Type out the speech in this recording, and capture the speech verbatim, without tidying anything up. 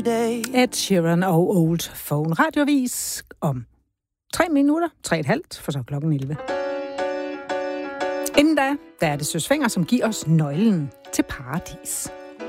Ed Sheeran og Old Phone. Radiovis om tre minutter, tre et halvt, for så klokken elleve. Inden da, der er det Søs Fenger, som giver os nøglen til paradis.